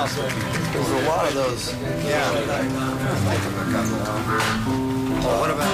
else would There's a lot of those. Yeah. Well, what about